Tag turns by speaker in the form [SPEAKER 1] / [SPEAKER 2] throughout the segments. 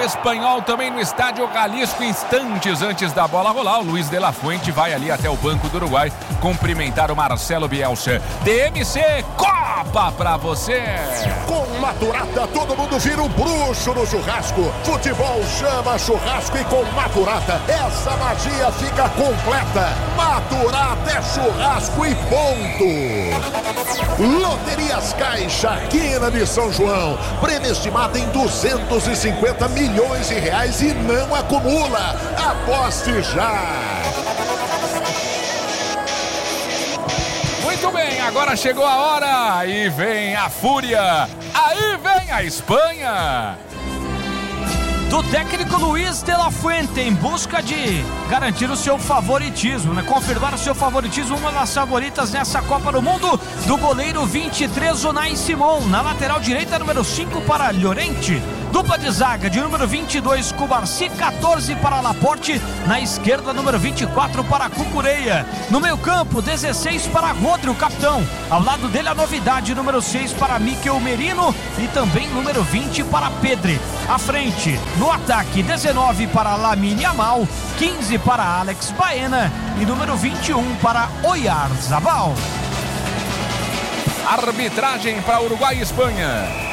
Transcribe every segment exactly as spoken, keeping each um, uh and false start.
[SPEAKER 1] Espanhol também no estádio Jalisco, instantes antes da bola rolar. O Luiz de la Fuente vai ali até o banco do Uruguai cumprimentar o Marcelo Bielsa. D M C, Copa pra você!
[SPEAKER 2] Com Maturata, todo mundo vira um bruxo no churrasco. Futebol chama churrasco e com Maturata, essa magia fica completa. Maturata é churrasco e ponto. Loterias Caixa, Quina de São João. Prêmio estimado em duzentos e cinquenta milhões de reais e não acumula. Aposte já!
[SPEAKER 1] Muito bem, agora chegou a hora. Aí vem a fúria. Aí vem a Espanha.
[SPEAKER 3] Do técnico Luiz de la Fuente, em busca de garantir o seu favoritismo, né? Confirmar o seu favoritismo, uma das favoritas nessa Copa do Mundo, do goleiro vinte e três, Unai Simón. Na lateral direita, número cinco para Llorente. Dupla de zaga de número vinte e dois, Cubarsí, catorze para Laporte. Na esquerda, número vinte e quatro para Cucureia. No meio campo, dezesseis para Rodri, o capitão. Ao lado dele, a novidade, número seis para Mikel Merino. E também número vinte para Pedri. À frente, no ataque, dezenove para Lamine Yamal, quinze para Alex Baena e número vinte e um para Oyarzabal.
[SPEAKER 1] Arbitragem para Uruguai e Espanha.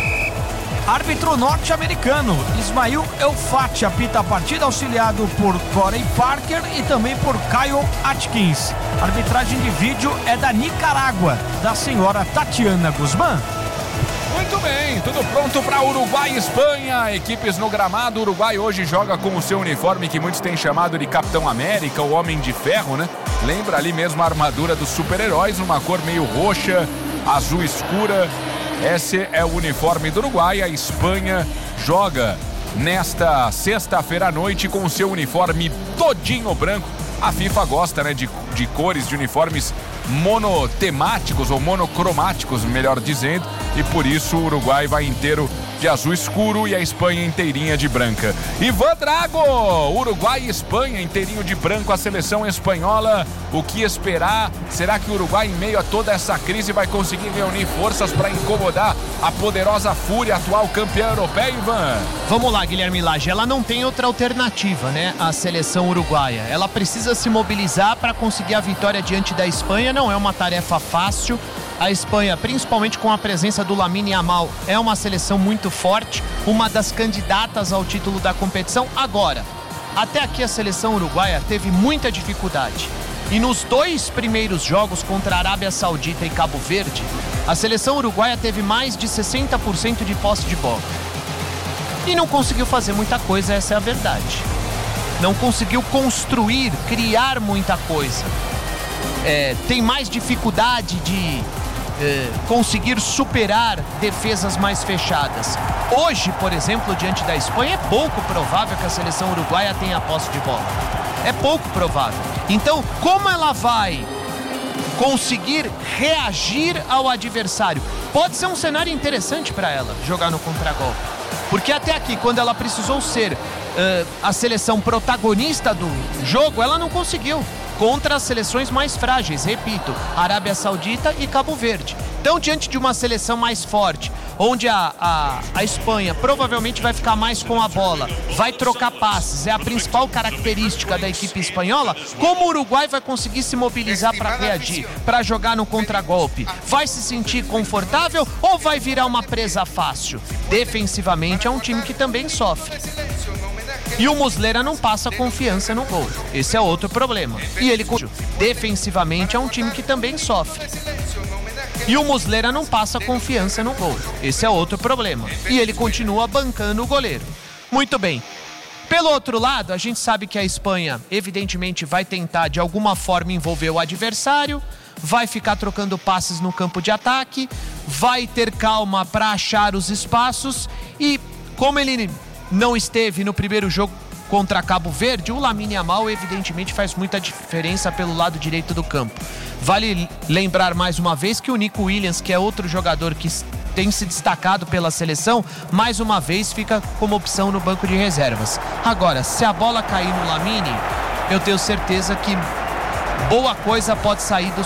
[SPEAKER 3] Árbitro norte-americano Ismail Elfati apita a partida, auxiliado por Corey Parker e também por Kyle Atkins. A arbitragem de vídeo é da Nicarágua, da senhora Tatiana Guzmán.
[SPEAKER 1] Muito bem, tudo pronto para Uruguai e Espanha. Equipes no gramado. O Uruguai hoje joga com o seu uniforme que muitos têm chamado de Capitão América, o Homem de Ferro, né? Lembra ali mesmo a armadura dos super-heróis, uma cor meio roxa, azul escura. Esse é o uniforme do Uruguai. A Espanha joga nesta sexta-feira à noite com o seu uniforme todinho branco. A FIFA gosta, né, de, de cores, de uniformes monotemáticos ou monocromáticos, melhor dizendo, e por isso o Uruguai vai inteiro de azul escuro e a Espanha inteirinha de branca. Ivan Drago, Uruguai e Espanha inteirinho de branco, a seleção espanhola. O que esperar? Será que o Uruguai, em meio a toda essa crise, vai conseguir reunir forças para incomodar a poderosa Fúria, atual campeã europeia, Ivan?
[SPEAKER 4] Vamos lá, Guilherme Lage, ela não tem outra alternativa, né? A seleção uruguaia. Ela precisa se mobilizar para conseguir a vitória diante da Espanha. Não é uma tarefa fácil. A Espanha, principalmente com a presença do Lamine Yamal, é uma seleção muito forte, uma das candidatas ao título da competição. Agora, até aqui a seleção uruguaia teve muita dificuldade. E nos dois primeiros jogos contra a Arábia Saudita e Cabo Verde, a seleção uruguaia teve mais de sessenta por cento de posse de bola. E não conseguiu fazer muita coisa, essa é a verdade. Não conseguiu construir, criar muita coisa. É, tem mais dificuldade de é, conseguir superar defesas mais fechadas. Hoje, por exemplo, diante da Espanha, é pouco provável que a seleção uruguaia tenha posse de bola. É pouco provável. Então, como ela vai conseguir reagir ao adversário? Pode ser um cenário interessante para ela jogar no contragolpe. Porque até aqui, quando ela precisou ser uh, a seleção protagonista do jogo, ela não conseguiu. Contra as seleções mais frágeis, repito, Arábia Saudita e Cabo Verde. Então, diante de uma seleção mais forte, onde a, a, a Espanha provavelmente vai ficar mais com a bola, vai trocar passes, é a principal característica da equipe espanhola, como o Uruguai vai conseguir se mobilizar para reagir, para jogar no contragolpe? Vai se sentir confortável ou vai virar uma presa fácil? Defensivamente é um time que também sofre. E o Muslera não passa confiança no gol. Esse é outro problema. E ele, defensivamente, é um time que também sofre. E o Muslera não passa confiança no gol. Esse é outro problema. E ele continua bancando o goleiro. Muito bem. Pelo outro lado, a gente sabe que a Espanha, evidentemente, vai tentar de alguma forma envolver o adversário, vai ficar trocando passes no campo de ataque, vai ter calma para achar os espaços e, como ele não esteve no primeiro jogo contra Cabo Verde, o Lamine Yamal evidentemente faz muita diferença pelo lado direito do campo. Vale lembrar mais uma vez que o Nico Williams, que é outro jogador que tem se destacado pela seleção, mais uma vez fica como opção no banco de reservas. Agora, se a bola cair no Lamine, eu tenho certeza que boa coisa pode sair dos